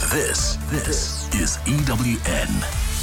This is EWN.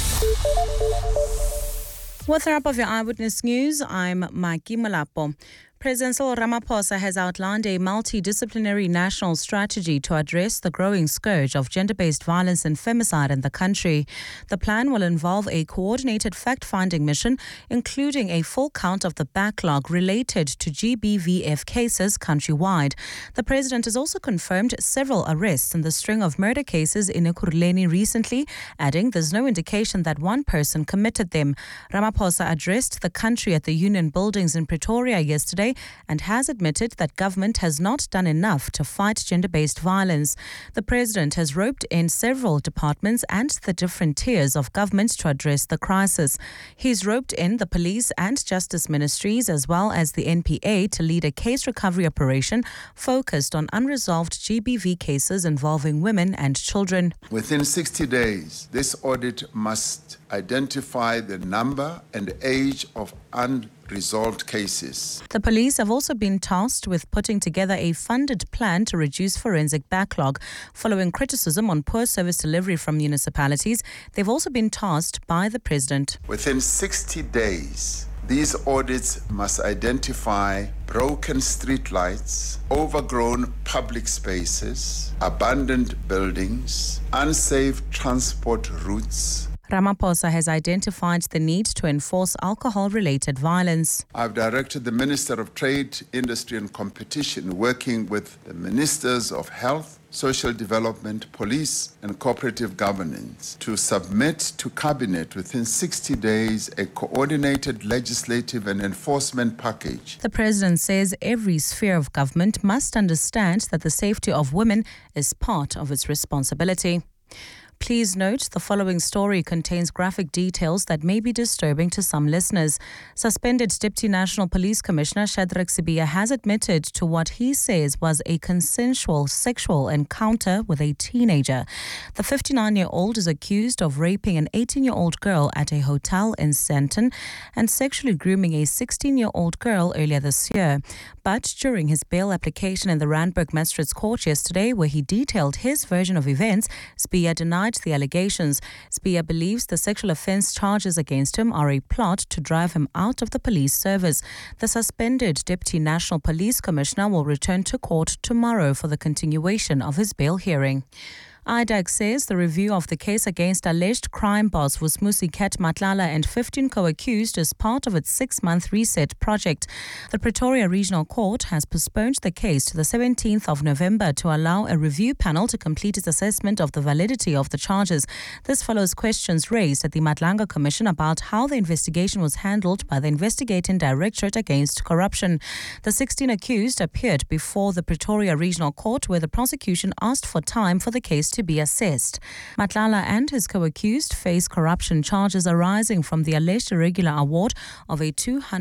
With a wrap of your Eyewitness News, I'm Maiki Malapo. President Cyril Ramaphosa has outlined a multidisciplinary national strategy to address the growing scourge of gender-based violence and femicide in the country. The plan will involve a coordinated fact-finding mission, including a full count of the backlog related to GBVF cases countrywide. The president has also confirmed several arrests in the string of murder cases in Ekurhuleni recently, adding there's no indication that one person committed them. Ramaphosa addressed the country at the Union Buildings in Pretoria yesterday and has admitted that government has not done enough to fight gender-based violence. The president has roped in several departments and the different tiers of government to address the crisis. He's roped in the police and justice ministries as well as the NPA to lead a case recovery operation focused on unresolved GBV cases involving women and children. Within 60 days, this audit must identify the number and age of unresolved cases. The police have also been tasked with putting together a funded plan to reduce forensic backlog. Following criticism on poor service delivery from municipalities, they've also been tasked by the president. Within 60 days, these audits must identify broken streetlights, overgrown public spaces, abandoned buildings, unsafe transport routes. Ramaphosa has identified the need to enforce alcohol-related violence. I've directed the Minister of Trade, Industry and Competition, working with the Ministers of Health, Social Development, Police and Cooperative Governance, to submit to Cabinet within 60 days a coordinated legislative and enforcement package. The president says every sphere of government must understand that the safety of women is part of its responsibility. Please note the following story contains graphic details that may be disturbing to some listeners. Suspended Deputy National Police Commissioner Shadrack Sibiya has admitted to what he says was a consensual sexual encounter with a teenager. The 59-year-old is accused of raping an 18-year-old girl at a hotel in Sandton and sexually grooming a 16-year-old girl earlier this year. But during his bail application in the Randburg Magistrates Court yesterday, where he detailed his version of events, Sibiya denied the allegations. Sibiya believes the sexual offence charges against him are a plot to drive him out of the police service. The suspended Deputy National Police Commissioner will return to court tomorrow for the continuation of his bail hearing. IDAG says the review of the case against alleged crime boss Vusmusi Ket Matlala and 15 co-accused is part of its 6-month reset project. The Pretoria Regional Court has postponed the case to the 17th of November to allow a review panel to complete its assessment of the validity of the charges. This follows questions raised at the Madlanga Commission about how the investigation was handled by the Investigating Directorate Against Corruption. The 16 accused appeared before the Pretoria Regional Court, where the prosecution asked for time for the case to be assessed. Matlala and his co-accused face corruption charges arising from the alleged irregular award of a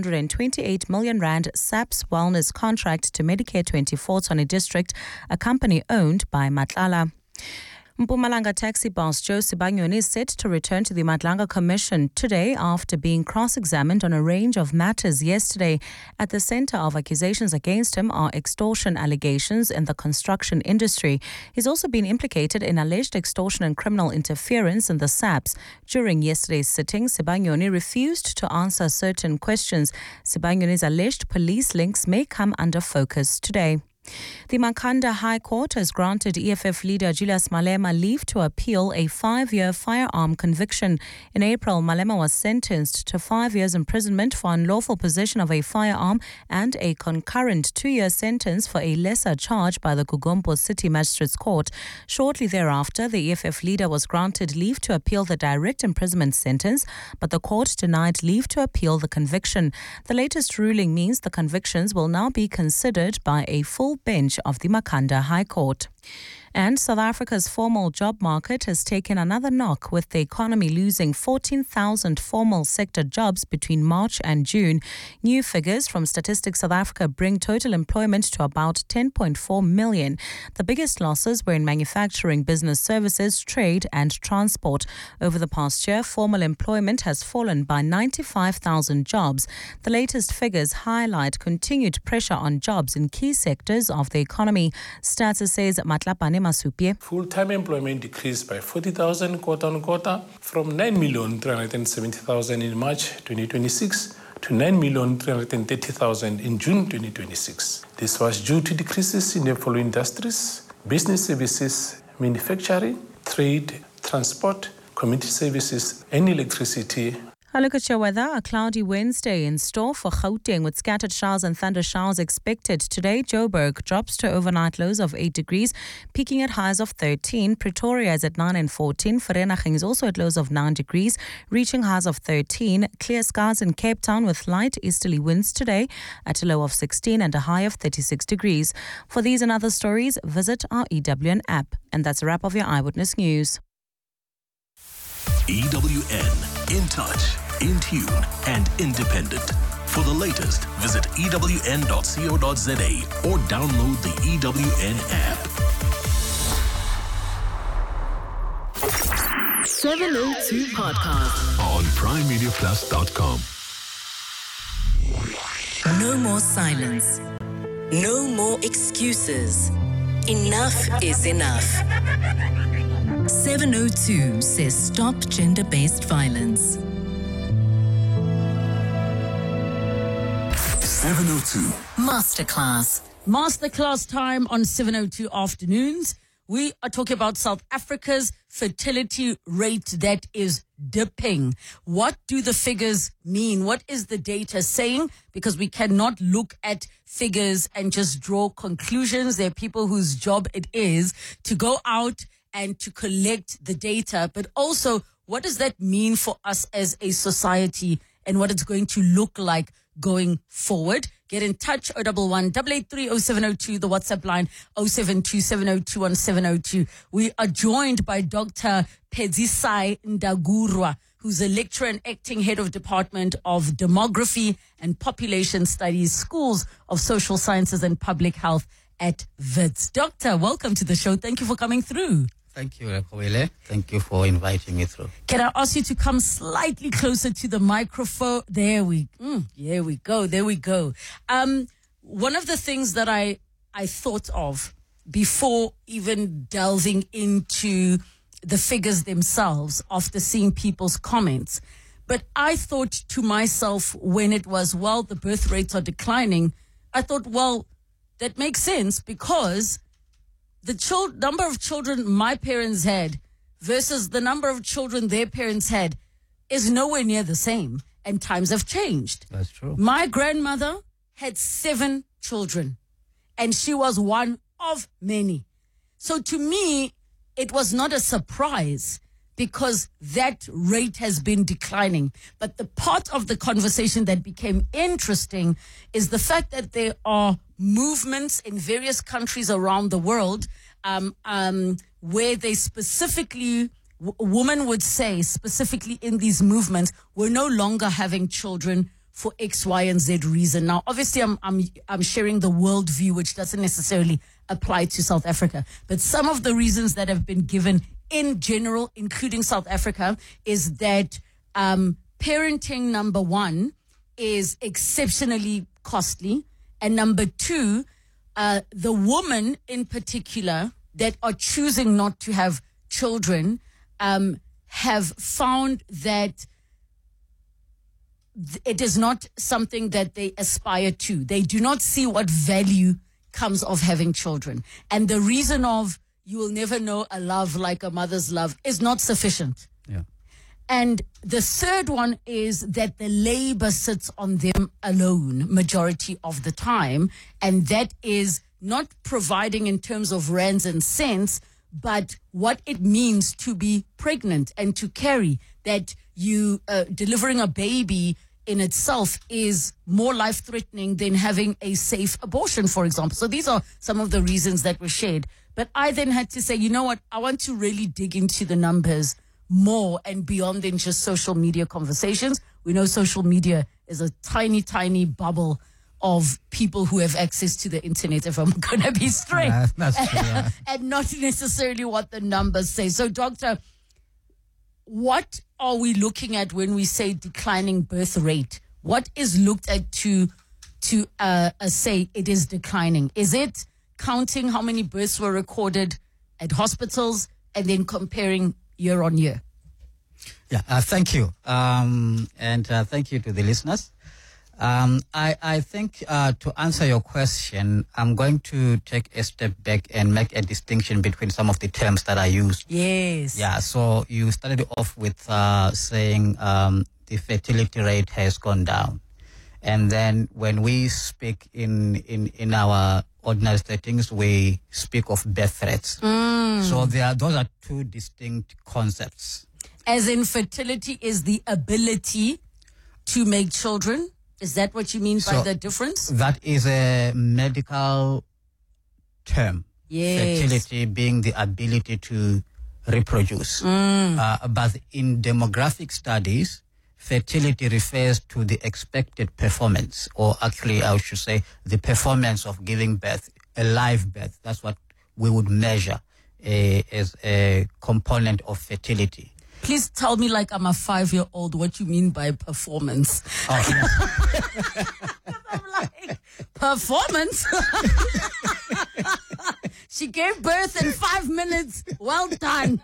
228 million rand SAPS wellness contract to Medicare 24 Tshwane District, a company owned by Matlala. Mpumalanga taxi boss Joe Sibanyoni is set to return to the Madlanga Commission today after being cross-examined on a range of matters yesterday. At the centre of accusations against him are extortion allegations in the construction industry. He's also been implicated in alleged extortion and criminal interference in the SAPS. During yesterday's sitting, Sibanyoni refused to answer certain questions. Sibanyoni's alleged police links may come under focus today. The Makhanda High Court has granted EFF leader Julius Malema leave to appeal a 5-year firearm conviction. In April, Malema was sentenced to 5 years imprisonment for unlawful possession of a firearm and a concurrent 2-year sentence for a lesser charge by the Gugompo City Magistrates Court. Shortly thereafter, the EFF leader was granted leave to appeal the direct imprisonment sentence, but the court denied leave to appeal the conviction. The latest ruling means the convictions will now be considered by a full bench of the Makhanda High Court. And South Africa's formal job market has taken another knock, with the economy losing 14,000 formal sector jobs between March and June. New figures from Statistics South Africa bring total employment to about 10.4 million. The biggest losses were in manufacturing, business services, trade and transport. Over the past year, formal employment has fallen by 95,000 jobs. The latest figures highlight continued pressure on jobs in key sectors of the economy. Stats says Matlapane Masupie. Full-time employment decreased by 40,000 quarter-on-quarter from 9,370,000 in March 2026 to 9,330,000 in June 2026. This was due to decreases in the following industries: business services, manufacturing, trade, transport, community services, and electricity. A look at your weather. A cloudy Wednesday in store for Gauteng with scattered showers and thunder showers expected. Today, Joburg drops to overnight lows of 8 degrees, peaking at highs of 13. Pretoria is at 9 and 14. Vereeniging is also at lows of 9 degrees, reaching highs of 13. Clear skies in Cape Town with light easterly winds today at a low of 16 and a high of 36 degrees. For these and other stories, visit our EWN app. And that's a wrap of your Eyewitness News. EWN, in touch, in tune, and independent. For the latest, visit ewn.co.za or download the EWN app. 702 Podcast On PrimeMediaPlus.com. No more silence. No more excuses. Enough is enough. 702 says stop gender-based violence. 702. Masterclass time on 702 afternoons. We are talking about South Africa's fertility rate that is dipping. What do the figures mean? What is the data saying? Because we cannot look at figures and just draw conclusions. There are people whose job it is to go out and to collect the data, but also what does that mean for us as a society and what it's going to look like going forward? Get in touch, 011-883-0702, the WhatsApp line, 072-702-1702. We are joined by Dr. Pedzisai Ndagurwa, who's a lecturer and acting head of Department of Demography and Population Studies, Schools of Social Sciences and Public Health at WITS. Doctor, welcome to the show. Thank you for coming through. Thank you, Rakowele. Thank you for inviting me through. Can I ask you to come slightly closer to the microphone? There we go. One of the things that I thought of before even delving into the figures themselves after seeing people's comments, but I thought to myself when it was, well, the birth rates are declining, I thought, well, that makes sense because the number of children my parents had versus the number of children their parents had is nowhere near the same, and times have changed. That's true. My grandmother had 7 children, and she was one of many. So to me, it was not a surprise because that rate has been declining. But the part of the conversation that became interesting is the fact that there are movements in various countries around the world where they specifically, women would say specifically in these movements, we're no longer having children for X, Y, and Z reason. Now, obviously, I'm sharing the worldview, which doesn't necessarily apply to South Africa. But some of the reasons that have been given in general, including South Africa, is that parenting, number one, is exceptionally costly. And number two, the women in particular that are choosing not to have children have found that it is not something that they aspire to. They do not see what value comes of having children. And the reason of you will never know a love like a mother's love is not sufficient. Yeah. And the third one is that the labor sits on them alone majority of the time. And that is not providing in terms of rands and cents, but what it means to be pregnant and to carry, that you delivering a baby in itself is more life-threatening than having a safe abortion, for example. So these are some of the reasons that were shared. But I then had to say, you know what, I want to really dig into the numbers more and beyond than just social media conversations. We know social media is a tiny, tiny bubble of people who have access to the internet, if I'm going to be straight. That's true, yeah. And not necessarily what the numbers say. So, Doctor, what are we looking at when we say declining birth rate? What is looked at to say it is declining? Is it counting how many births were recorded at hospitals, and then comparing year on year? Yeah, thank you. And thank you to the listeners. I think to answer your question, I'm going to take a step back and make a distinction between some of the terms that I used. Yes. Yeah, so you started off with saying the fertility rate has gone down. And then when we speak in our ordinary settings, we speak of birth rates. So those are two distinct concepts. As in, fertility is the ability to make children? Is that what you mean by the difference? That is a medical term. Yes. Fertility being the ability to reproduce. But in demographic studies, fertility refers to the expected performance, or actually I should say the performance of giving birth, a live birth. That's what we would measure as a component of fertility. Please tell me, like I'm a 5-year-old, what you mean by performance. Oh, yes. I'm like, performance? She gave birth in 5 minutes. Well done.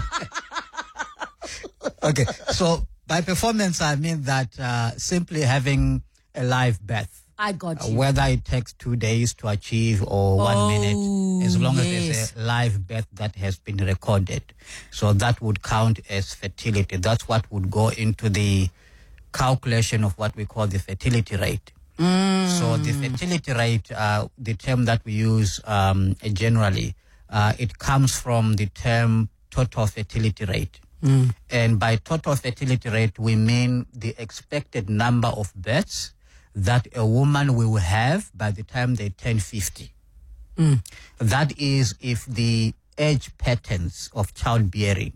Okay, so by performance, I mean that simply having a live birth. I got you. Whether it takes 2 days to achieve or 1 minute, as long as yes. there's a live birth that has been recorded. So that would count as fertility. That's what would go into the calculation of what we call the fertility rate. So the fertility rate, the term that we use generally, it comes from the term total fertility rate. And by total fertility rate, we mean the expected number of births that a woman will have by the time they turn 50. That is if the age patterns of childbearing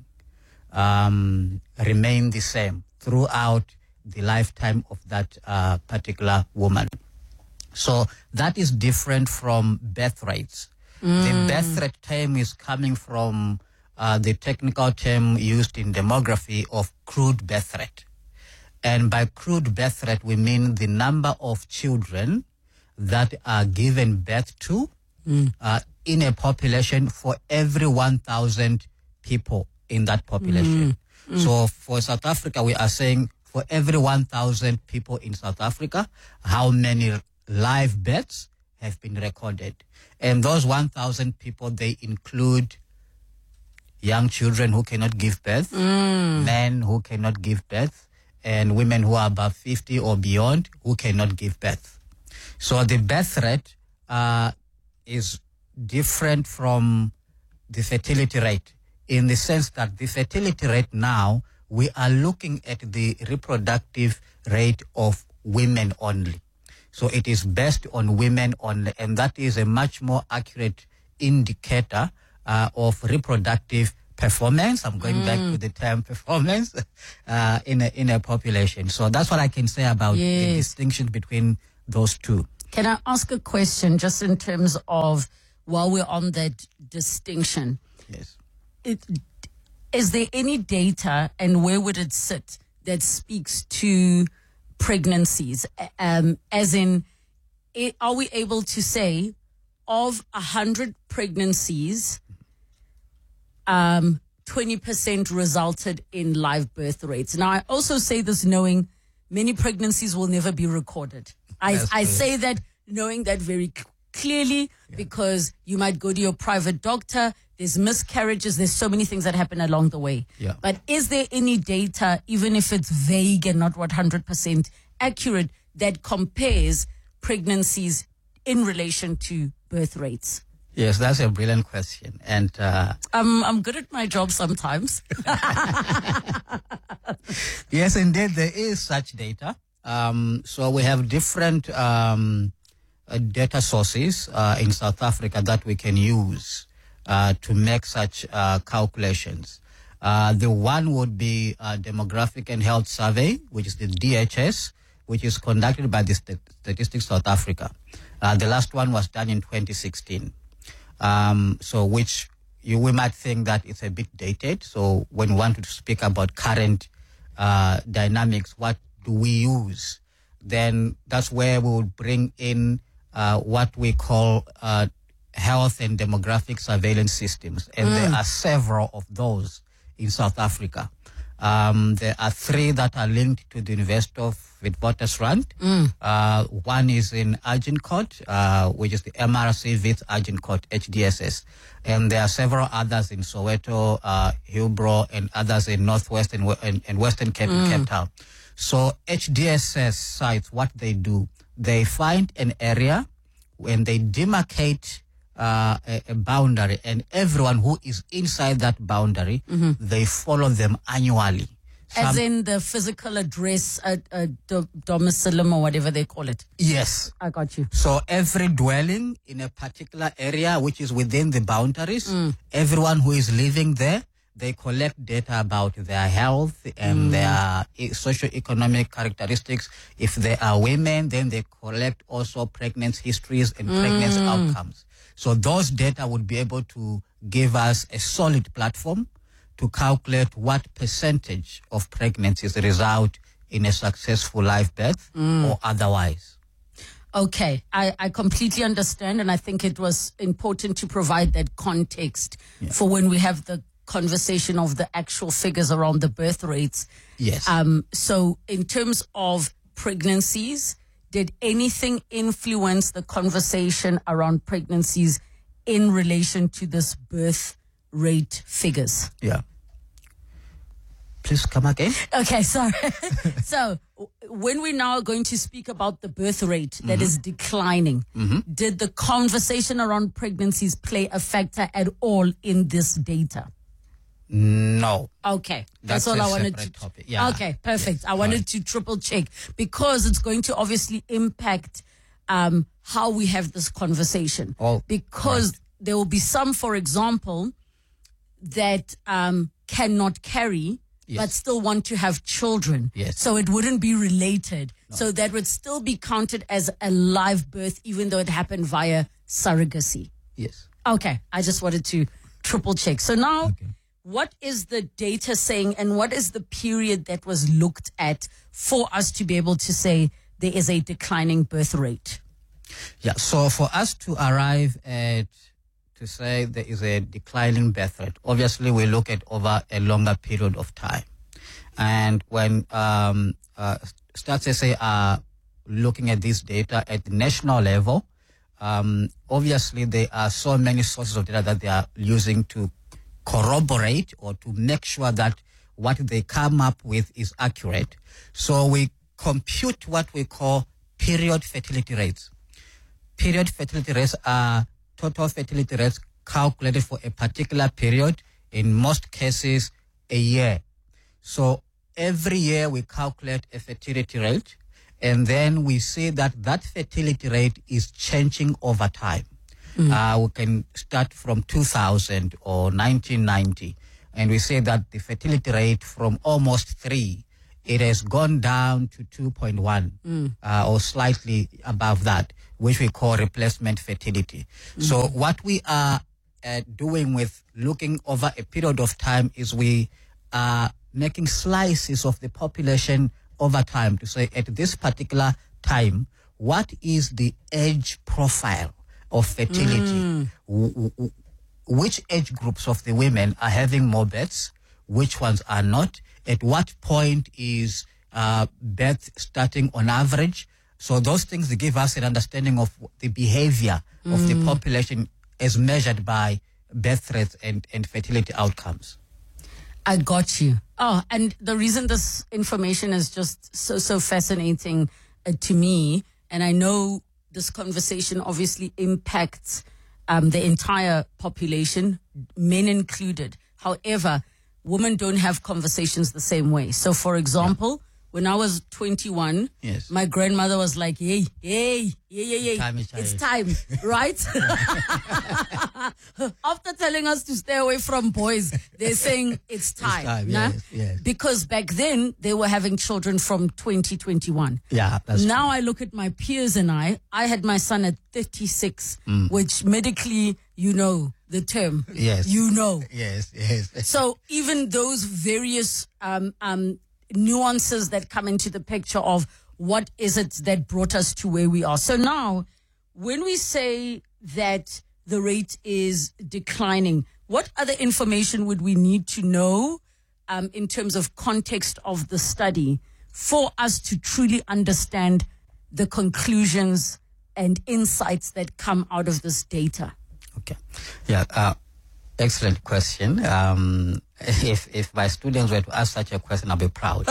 remain the same throughout the lifetime of that particular woman. So that is different from birth rates. The birth rate term is coming from the technical term used in demography of crude birth rate. And by crude birth rate, we mean the number of children that are given birth to in a population for every 1,000 people in that population. So for South Africa, we are saying for every 1,000 people in South Africa, how many live births have been recorded. And those 1,000 people, they include young children who cannot give birth, men who cannot give birth, and women who are above 50 or beyond who cannot give birth. So the birth rate is different from the fertility rate in the sense that the fertility rate now, we are looking at the reproductive rate of women only. So it is based on women only, and that is a much more accurate indicator of reproductive performance. I'm going back to the term performance in a population. So that's what I can say about the distinction between those two. Can I ask a question just in terms of, while we're on that distinction? Yes. Is there any data, and where would it sit, that speaks to pregnancies? As in, are we able to say of 100 pregnancies, 20% resulted in live birth rates? Now, I also say this knowing many pregnancies will never be recorded. I say that knowing that very clearly, because you might go to your private doctor, there's miscarriages, there's so many things that happen along the way. Yeah. But is there any data, even if it's vague and not 100% accurate, that compares pregnancies in relation to birth rates? Yes, that's a brilliant question. And I'm good at my job sometimes. yes, indeed, there is such data. So we have different data sources in South Africa that we can use to make such calculations. The one would be Demographic and Health Survey, which is the DHS, which is conducted by the Statistics South Africa. The last one was done in 2016. So which we might think that it's a bit dated. So when we want to speak about current dynamics, what do we use? Then that's where we would bring in what we call health and demographic surveillance systems, and there are several of those in South Africa. There are 3 that are linked to the University of Witwatersrand. One is in Agincourt, which is the MRC Wits Agincourt HDSS. And there are several others in Soweto, Hillbrow, and others in Northwest and Western Cape, Cape Town. So HDSS sites, what they do, they find an area and they demarcate a boundary, and everyone who is inside that boundary, they follow them annually. As in the physical address, domicilium or whatever they call it. Yes. I got you. So every dwelling in a particular area which is within the boundaries, everyone who is living there, they collect data about their health and their socio-economic characteristics. If they are women, then they collect also pregnancy histories and pregnancy outcomes. So those data would be able to give us a solid platform to calculate what percentage of pregnancies result in a successful live birth or otherwise. Okay, I completely understand, and I think it was important to provide that context for when we have the conversation of the actual figures around the birth rates. Yes. So in terms of pregnancies, did anything influence the conversation around pregnancies in relation to this birth rate figures? Yeah. Please come again. Okay, sorry. So when we're now going to speak about the birth rate that is declining, did the conversation around pregnancies play a factor at all in this data? No. Okay. That's That's all a I wanted separate to. topic. Yeah. Okay, perfect. Yes. I wanted to triple check because it's going to obviously impact how we have this conversation. Oh, because right. there will be some, for example, that cannot carry but still want to have children. Yes. So it wouldn't be related. No. So that would still be counted as a live birth even though it happened via surrogacy. Yes. Okay. I just wanted to triple check. So now, what is the data saying and what is the period that was looked at for us to be able to say there is a declining birth rate? Yeah. So for us to arrive at to say there is a declining birth rate, obviously we look at over a longer period of time. And when Stats SA are looking at this data at the national level, obviously there are so many sources of data that they are using to corroborate or to make sure that what they come up with is accurate. So we compute what we call period fertility rates. Period fertility rates are total fertility rates calculated for a particular period, in most cases a year. So every year we calculate a fertility rate, and then we see that that fertility rate is changing over time. We can start from 2000 or 1990, and we say that the fertility rate from almost 3, it has gone down to 2.1 or slightly above that, which we call replacement fertility. So what we are doing with looking over a period of time is we are making slices of the population over time to say at this particular time, what is the age profile of fertility? Which age groups of the women are having more births? Which ones are not? At what point is birth starting on average? So those things give us an understanding of the behavior of the population as measured by birth rates and fertility outcomes. I got you. Oh, and the reason this information is just so fascinating to me, and I know this conversation obviously impacts the entire population, men included. However, women don't have conversations the same way. So, for example, when I was 21, my grandmother was like, hey, it's time, right? After telling us to stay away from boys, they're saying it's time. Yes. Because back then, they were having children from 2021. Yeah, that's now true. I look at my peers and I had my son at 36, which medically, you know the term. Yes. You know. Yes. So even those various nuances that come into the picture of what is it that brought us to where we are. So now, when we say that the rate is declining. What other information would we need to know in terms of context of the study for us to truly understand the conclusions and insights that come out of this data? Okay. Yeah. Excellent question. If my students were to ask such a question, I'll be proud.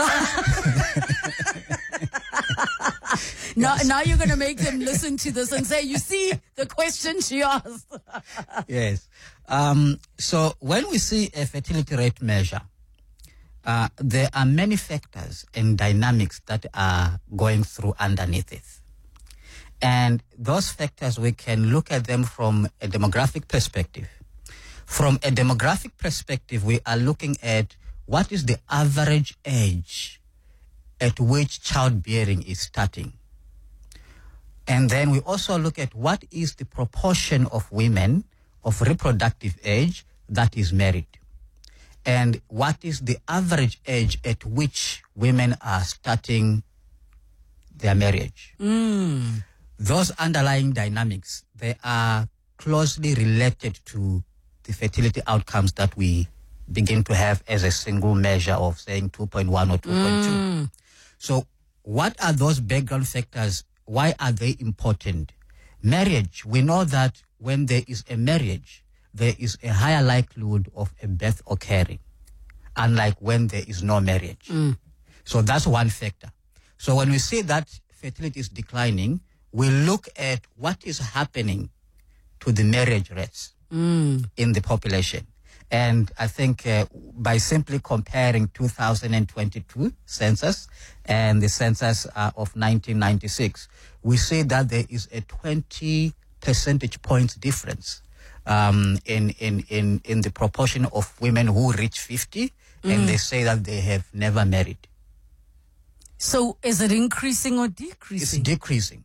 Now you're going to make them listen to this and say, you see the question she asked. Yes. So when we see a fertility rate measure, there are many factors and dynamics that are going through underneath it. And those factors, we can look at them from a demographic perspective. From a demographic perspective, we are looking at what is the average age at which childbearing is starting. And then we also look at what is the proportion of women of reproductive age that is married. And what is the average age at which women are starting their marriage. Those underlying dynamics, they are closely related to the fertility outcomes that we begin to have as a single measure of saying 2.1 or 2.2. So what are those background factors? Why are they important? Marriage, we know that when there is a marriage, there is a higher likelihood of a birth occurring, unlike when there is no marriage. So that's one factor. So when we say that fertility is declining, we look at what is happening to the marriage rates in the population. And I think by simply comparing 2022 census and the census of 1996, we see that there is a 20 percentage points difference in the proportion of women who reach 50, and they say that they have never married. So is it increasing or decreasing? It's decreasing.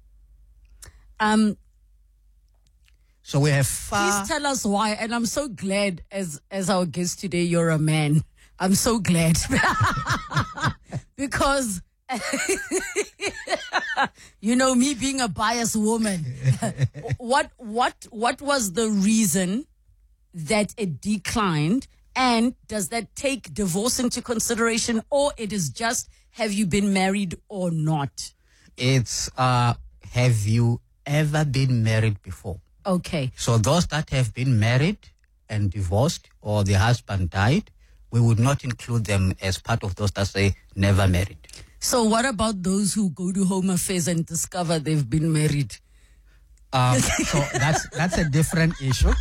So we have Please tell us why. And I'm so glad, as our guest today, you're a man. I'm so glad. Because, you know, me being a biased woman, what was the reason that it declined? And does that take divorce into consideration, or it is just, have you been married or not? It's, have you ever been married before? Okay. So those that have been married and divorced, or the husband died, we would not include them as part of those that say never married. So what about those who go to Home Affairs and discover they've been married? So that's a different issue.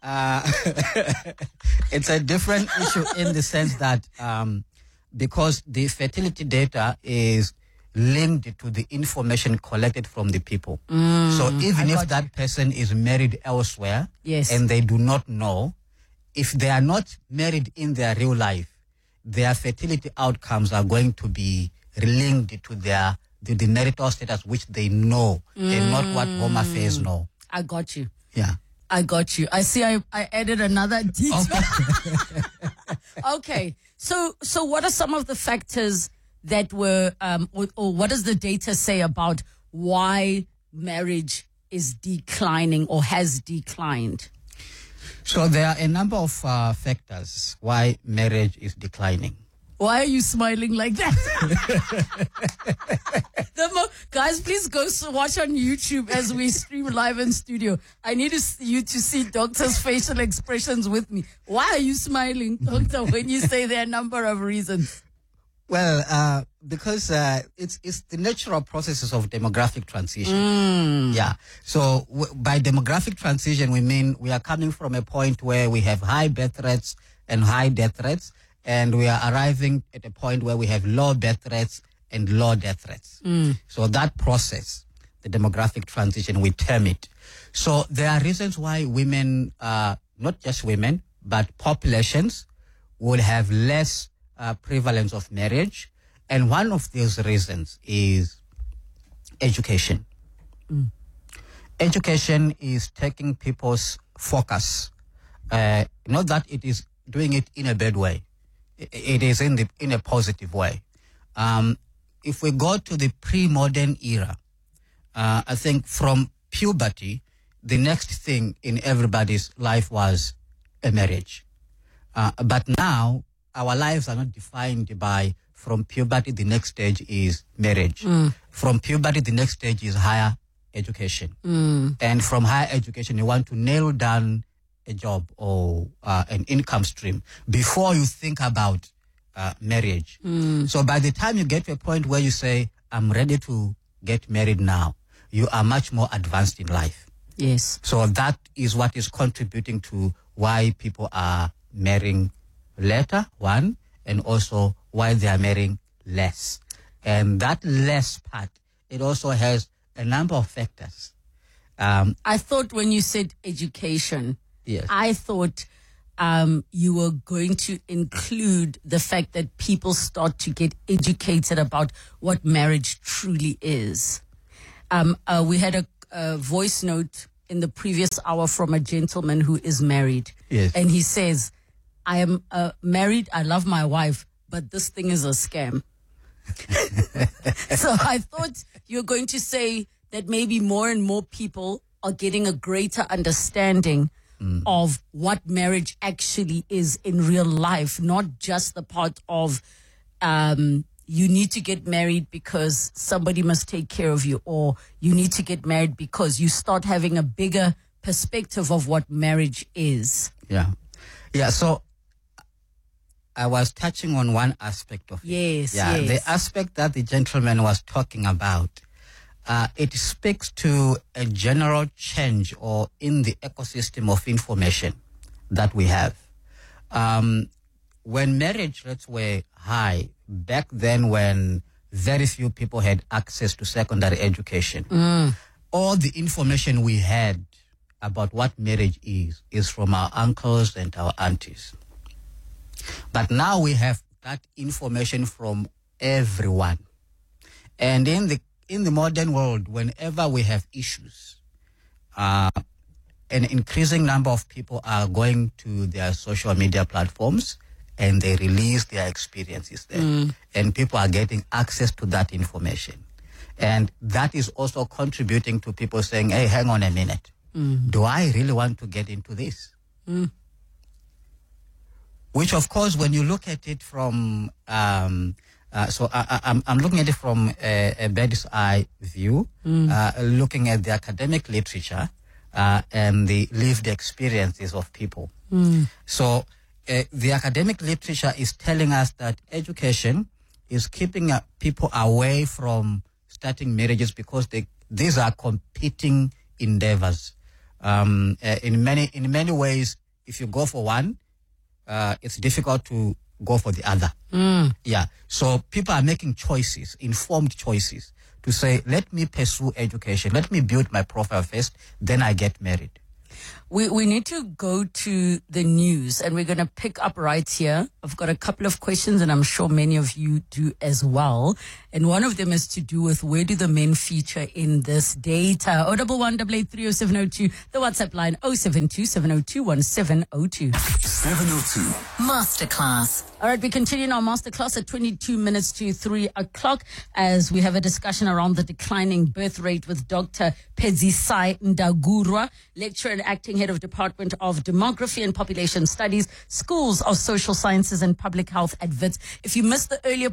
It's a different issue in the sense that because the fertility data is linked to the information collected from the people. So even if that person is married elsewhere, and they do not know, if they are not married in their real life, their fertility outcomes are going to be linked to the marital status which they know, and not what Home Affairs know. I got you. Yeah. I got you. I see I added another detail. Okay. So what are some of the factors that were, or what does the data say about why marriage is declining or has declined? So there are a number of factors why marriage is declining. Why are you smiling like that? Guys, please go watch on YouTube as we stream live in studio. I need you to see Doctor's facial expressions with me. Why are you smiling, Doctor, when you say there are a number of reasons? Well, because it's the natural processes of demographic transition. Yeah. So by demographic transition, we mean we are coming from a point where we have high birth rates and high death rates, and we are arriving at a point where we have low birth rates and low death rates. So that process, the demographic transition, we term it. So there are reasons why women, not just women, but populations will have less prevalence of marriage. And one of those reasons is education. Education is taking people's focus. Not that it is doing it in a bad way. It is in a positive way. If we go to the pre-modern era, I think from puberty the next thing in everybody's life was a marriage. But now our lives are not defined by from puberty, the next stage is marriage. From puberty, the next stage is higher education. And from higher education, you want to nail down a job or an income stream before you think about marriage. So by the time you get to a point where you say, I'm ready to get married now, you are much more advanced in life. Yes. So that is what is contributing to why people are marrying later, one, and also why they are marrying less. And that less part, it also has a number of factors. I thought when you said education, Yes. I thought you were going to include the fact that people start to get educated about what marriage truly is. We had a voice note in the previous hour from a gentleman who is married. Yes. And he says, I am married, I love my wife, but this thing is a scam. So I thought you were going to say that maybe more and more people are getting a greater understanding of what marriage actually is in real life, not just the part of you need to get married because somebody must take care of you, or you need to get married because you start having a bigger perspective of what marriage is. Yeah. So I was touching on one aspect of it. Yes, Yeah, yes. the aspect that the gentleman was talking about, it speaks to a general change or in the ecosystem of information that we have. When marriage rates were high, back then when very few people had access to secondary education, all the information we had about what marriage is from our uncles and our aunties. But now we have that information from everyone. And in the modern world, whenever we have issues, an increasing number of people are going to their social media platforms and they release their experiences there. And people are getting access to that information. And that is also contributing to people saying, hey, hang on a minute. Do I really want to get into this? Which, of course, when you look at it from, I'm looking at it from a bird's eye view, looking at the academic literature and the lived experiences of people. So the academic literature is telling us that education is keeping people away from starting marriages because these are competing endeavors. In many ways, if you go for one, it's difficult to go for the other. Yeah. So people are making choices, informed choices, to say, let me pursue education, let me build my profile first, then I get married. We need to go to the news, and we're going to pick up right here. I've got a couple of questions, and I'm sure many of you do as well. And one of them is to do with where do the men feature in this data? 011-883-0702, the WhatsApp line 072-702-1702. 702. Masterclass. All right, we continue our masterclass at 22 minutes to 3 o'clock as we have a discussion around the declining birth rate with Dr. Pedzisai Ndagurwa, lecturer and acting head of Department of Demography and Population Studies, Schools of Social Sciences and Public Health at Wits. If you missed the earlier